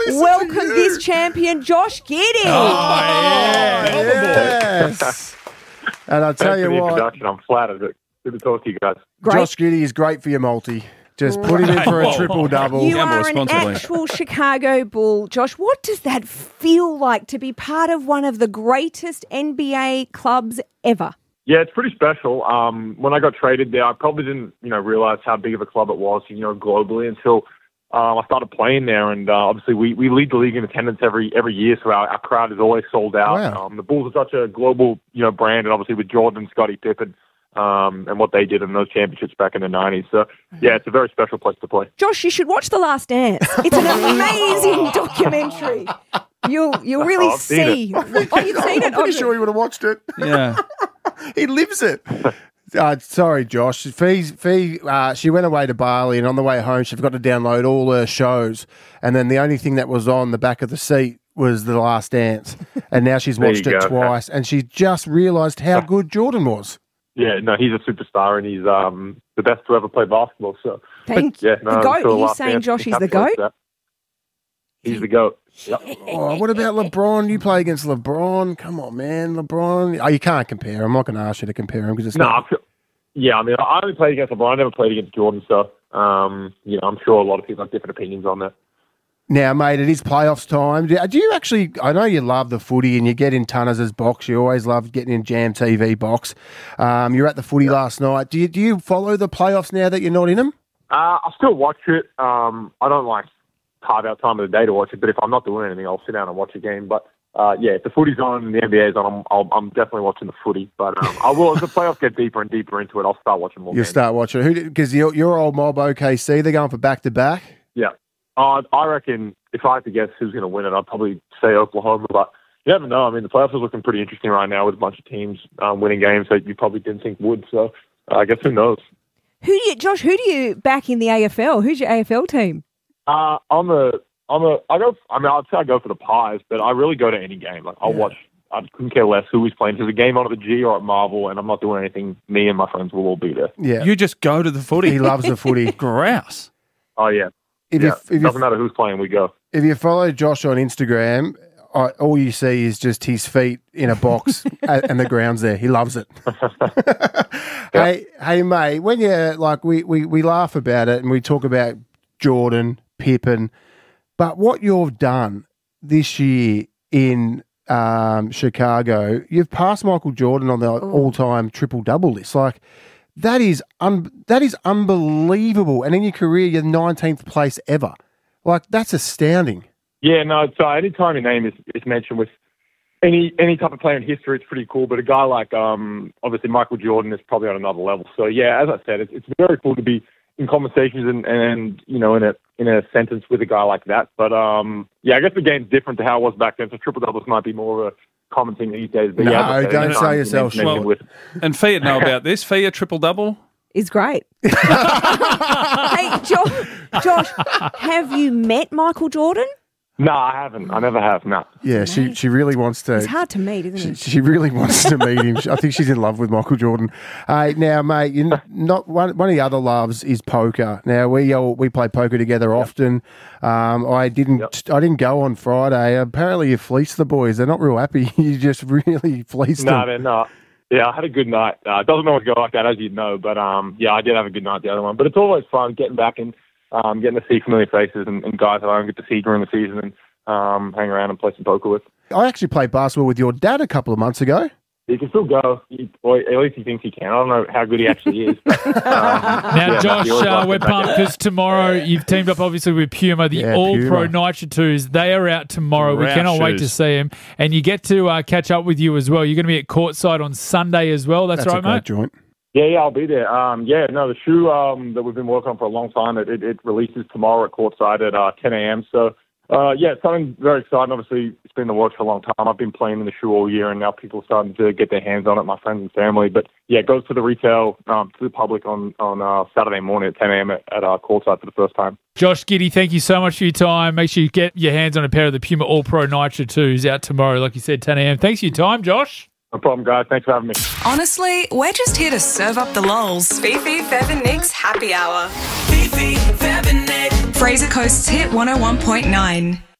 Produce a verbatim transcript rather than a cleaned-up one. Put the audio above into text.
listen welcome to you. this champion, Josh Giddey. Oh, yeah. Yes. And I'll tell Thanks you for the what, introduction. I'm flattered. But good to talk to you guys. Great. Josh Giddey is great for your multi. Just put him in for a Whoa. triple-double. You Gamble are an responsibly. actual Chicago Bull. Josh, what does that feel like to be part of one of the greatest N B A clubs ever? Yeah, it's pretty special. Um, when I got traded there, I probably didn't, you know, realize how big of a club it was, you know, globally until um, I started playing there. And uh, obviously, we, we lead the league in attendance every every year, so our, our crowd is always sold out. Wow. Um, the Bulls are such a global, you know, brand, and obviously with Jordan, Scottie Pippen, um, and what they did in those championships back in the nineties. So, yeah, it's a very special place to play. Josh, you should watch The Last Dance. It's an amazing documentary. You'll you'll really Oh, I've seen see. Oh, you've seen it? I'm pretty Oh, sure he would have watched it. Yeah. He lives it. Uh, sorry, Josh. Fee, Fee, uh, she went away to Bali, and on the way home, she forgot to download all her shows. And then the only thing that was on the back of the seat was The Last Dance. And now she's There watched you it go. twice, and she just realised how good Jordan was. Yeah, no, he's a superstar, and he's um, the best to ever play basketball. So, Thank yeah, you. no, The GOAT. I'm sure Are you Last saying Dance Josh is the encapsulates GOAT? that. He's the GOAT. Yep. Oh, what about LeBron? You play against LeBron. Come on, man. LeBron. Oh, you can't compare. I'm not going to ask you to compare him because it's No, not. I feel- yeah, I mean, I only played against LeBron. I never played against Jordan, so um, you know, I'm sure a lot of people have different opinions on that. Now, mate, it is playoffs time. Do do you actually, I know you love the footy and you get in Tunners' box. You always love getting in Jam T V box. Um, you're at the footy last night. Do you, do you follow the playoffs now that you're not in them? Uh, I still watch it. Um, I don't like carve out time of the day to watch it, but if I'm not doing anything, I'll sit down and watch a game. But uh, yeah, if the footy's on and the N B A's on, I'm, I'll, I'm definitely watching the footy. But um, I will, as the playoffs get deeper and deeper into it, I'll start watching more You'll games. start watching. Who? Because your, your old mob O K C, they're going for back-to-back. Yeah. Uh, I reckon if I had to guess who's going to win it, I'd probably say Oklahoma. But you never know. I mean, the playoffs are looking pretty interesting right now with a bunch of teams um, winning games that you probably didn't think would. So uh, I guess who knows? Who do you, Josh? Who do you back in the A F L? Who's your A F L team? Uh, on the on the I go. I mean, I'd say I go for the Pies, but I really go to any game. Like I'll Yeah. watch. I couldn't care less who he's playing. If there's a game on at the G or at Marvel, and I'm not doing anything, me and my friends will all be there. Yeah. You just go to the footy. He loves the footy. Grouse. Oh yeah, If, yeah. you, if, Doesn't you, matter who's playing, we go. if you follow Josh on Instagram, I, all you see is just his feet in a box a- and the ground's there. He loves it. Hey, hey, mate, when you like, we, we, we laugh about it and we talk about Jordan, Pippen, but what you've done this year in um, Chicago, you've passed Michael Jordan on the all-time triple-double list. Like, that is un- that is unbelievable. And in your career, you're nineteenth place ever. Like, that's astounding. Yeah, no. So anytime your name is, is mentioned with any any type of player in history, it's pretty cool. But a guy like um, obviously Michael Jordan is probably on another level. So yeah, as I said, it's, it's very cool to be in conversations and, and you know in a in a sentence with a guy like that. But um, yeah, I guess the game's different to how it was back then. So triple doubles might be more of a common thing these days. But No, yeah, as I said, don't anytime say your yourself name's mentioned short. with- And Fia know about this. Fia triple-double. Is great. Hey, Josh, Josh, have you met Michael Jordan? No, I haven't. I never have. No. Yeah, she, she really wants to. It's hard to meet, isn't She, it? she really wants to meet him. I think she's in love with Michael Jordan. Uh, now, mate, you not one, one of the other loves is poker. Now we all, we play poker together often. Um, I didn't Yep. I didn't go on Friday. Apparently, you fleeced the boys. They're not real happy. You just really fleeced No, them. man, no. Yeah, I had a good night. Uh, it doesn't always go like that, as you know, but um, yeah, I did have a good night the other one. But it's always fun getting back and um, getting to see familiar faces and, and guys that I don't get to see during the season and um, hang around and play some poker with. I actually played basketball with your dad a couple of months ago. He can still go, he, or at least he thinks he can. I don't know how good he actually is. But, um, Now, yeah, Josh, he always uh, likes we're to back pumped out. because tomorrow you've teamed up obviously with Puma, the Yeah, All-Pro Puma. Nitro twos. They are out tomorrow. We Rouse cannot wait to shoes. see them. And you get to uh, catch up with you as well. You're going to be at courtside on Sunday as well. That's, That's right, a great mate? joint. Yeah, yeah, I'll be there. Um, yeah, no, the shoe um, that we've been working on for a long time, it, it, it releases tomorrow at courtside at uh, ten a.m. So, uh, yeah, it's something very exciting. Obviously, it's been in the works for a long time. I've been playing in the shoe all year, and now people are starting to get their hands on it, my friends and family. But, yeah, it goes to the retail, um, to the public on, on uh, Saturday morning at ten a.m. at, at uh, courtside for the first time. Josh Giddey, thank you so much for your time. Make sure you get your hands on a pair of the Puma All-Pro Nitro twos out tomorrow, like you said, ten a.m. Thanks for your time, Josh. No problem, guys. Thanks for having me. Honestly, we're just here to serve up the lols. Fifi, Fev and Nick's Happy Hour. Fifi, Fab and Nick. Fraser Coast's Hit one oh one point nine.